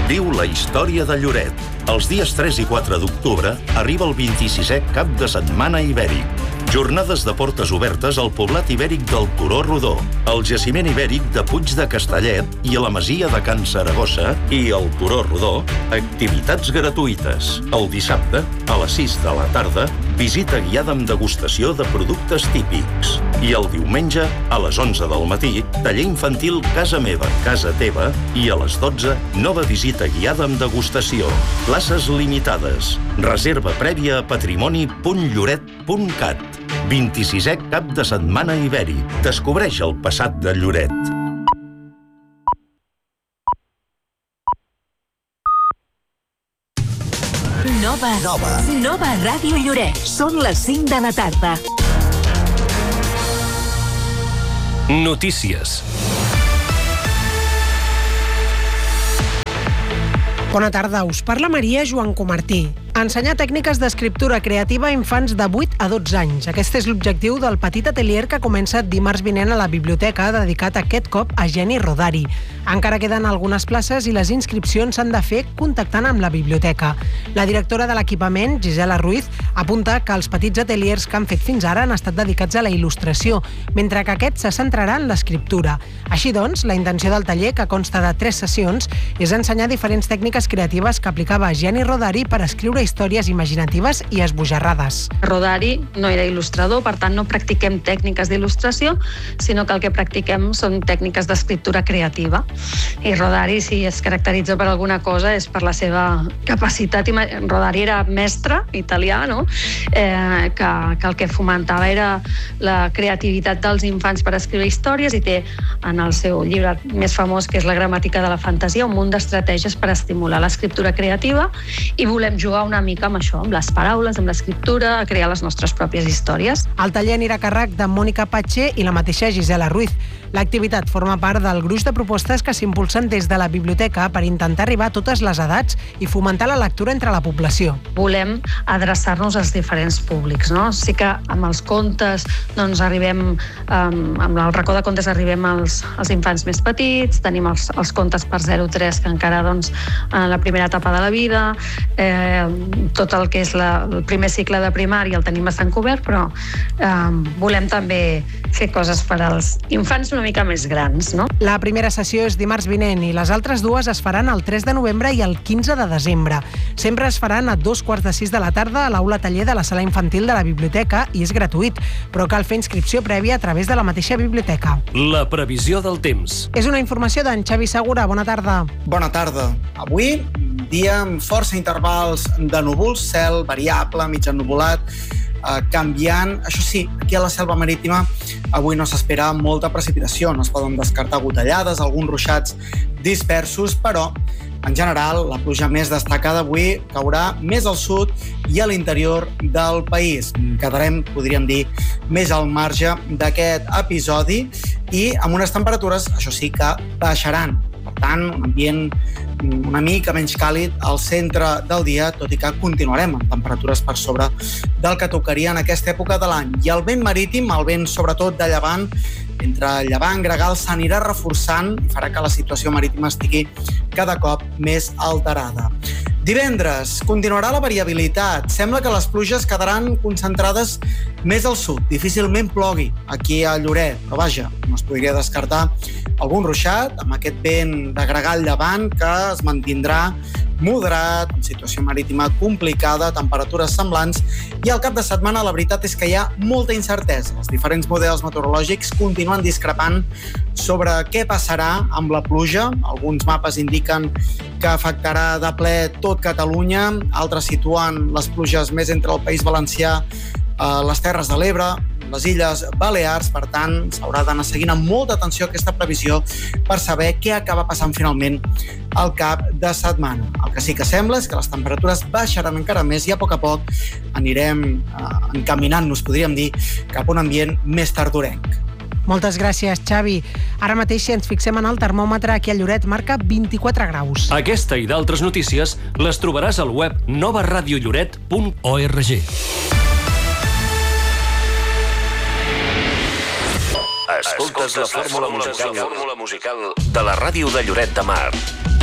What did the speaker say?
Viu la història de Lloret. Els dies 3 i 4 d'octubre arriba el 26è Cap de Setmana Ibèric. Jornades de portes obertes al poblat ibèric del Turó Rodó, al jaciment ibèric de Puig de Castellet i a la masia de Can Saragossa i al Turó Rodó, activitats gratuïtes. El dissabte, a les 6 de la tarda, visita guiada amb degustació de productes típics. I el diumenge, a les 11 del matí, taller infantil Casa Meva, Casa Teva i a les 12, nova visita guiada amb degustació. Places limitades. Reserva prèvia a patrimoni.lloret.cat. 26è Cap de Setmana Ibèric. Descobreix el passat de Lloret. Nova Ràdio Lloret. Són les 5 de la tarda. Notícies. Bona tarda, us parla Maria Joan Comartí. Ensenyar tècniques d'escriptura creativa a infants de 8 a 12 anys. Aquest és l'objectiu del petit atelier que comença dimarts vinent a la biblioteca, dedicat aquest cop a Geni Rodari. Encara queden algunes places i les inscripcions s'han de fer contactant amb la biblioteca. La directora de l'equipament, Gisela Ruiz, apunta que els petits ateliers que han fet fins ara han estat dedicats a la il·lustració, mentre que aquest se centrarà en l'escriptura. Així doncs, la intenció del taller, que consta de 3 sessions, és ensenyar diferents tècniques creatives que aplicava Geni Rodari per escriure històries imaginatives i esbojarrades. Rodari no era il·lustrador, per tant no practiquem tècniques d'il·lustració, sinó que el que practiquem són tècniques d'escriptura creativa. I Rodari, si es caracteritza per alguna cosa, és per la seva capacitat. Rodari era mestre italià, no? Que el que fomentava era la creativitat dels infants per escriure històries, i té en el seu llibre més famós, que és La gramàtica de la fantasia, un munt d'estratègies per estimular l'escriptura creativa, i volem jugar una mica amb això, amb les paraules, amb l'escriptura, a crear les nostres pròpies històries. El taller anirà a càrrec de Mònica Patxer i la mateixa Gisela Ruiz. L'activitat forma part del gruix de propostes que s'impulsen des de la biblioteca per intentar arribar a totes les edats i fomentar la lectura entre la població. Volem adreçar-nos als diferents públics, no? Sí que amb els contes doncs arribem, amb el racó de contes arribem als infants més petits, tenim els contes per 0-3 que encara doncs en la primera etapa de la vida, tot el que és el primer cicle de primària el tenim bastant cobert, però volem també fer coses per als infants una mica més grans, no? La primera sessió és dimarts vinent i les altres dues es faran el 3 de novembre i el 15 de desembre. Sempre es faran a 2:45 de la tarda a l'aula taller de la sala infantil de la biblioteca i és gratuït, però cal fer inscripció prèvia a través de la mateixa biblioteca. La previsió del temps. És una informació d'en Xavi Segura. Bona tarda. Bona tarda. Avui, dia amb força intervals de núvols, cel variable, mig ennuvolat, canviant. Això sí, aquí a la Selva Marítima avui no s'espera molta precipitació, no es poden descartar gotellades, alguns ruixats dispersos, però en general la pluja més destacada avui caurà més al sud i a l'interior del país. Quedarem, podríem dir, més al marge d'aquest episodi i amb unes temperatures, això sí, que baixaran. Per tant, un ambient una mica menys càlid al centre del dia, tot i que continuarem amb temperatures per sobre del que tocaria en aquesta època de l'any. I el vent marítim, el vent sobretot de llevant, entre llevant i gregal, s'anirà reforçant i farà que la situació marítima estigui cada cop més alterada. Divendres continuarà la variabilitat. Sembla que les pluges quedaran concentrades més al sud. Difícilment plogui aquí a Lloret, però vaja, no es podria descartar algun ruixat amb aquest vent de gregal llevant que es mantindrà moderat, amb situació marítima complicada, temperatures semblants, i al cap de setmana la veritat és que hi ha molta incertesa. Els diferents models meteorològics continuen discrepant sobre què passarà amb la pluja. Alguns mapes indiquen que afectarà de ple tot Catalunya, altres situen les pluges més entre el País Valencià, les Terres de l'Ebre, les Illes Balears. Per tant, s'haurà d'anar seguint amb molta atenció aquesta previsió per saber què acaba passant finalment al cap de setmana. El que sí que sembla és que les temperatures baixaran encara més i a poc anirem encaminant-nos, podríem dir, cap a un ambient més tardorenc. Moltes gràcies, Xavi. Ara mateix, si ens fixem en el termòmetre, aquí a Lloret marca 24 graus. Aquesta i d'altres notícies les trobaràs al web novaradiolloret.org. Escoltes la fórmula musical de la ràdio de Lloret de Mar.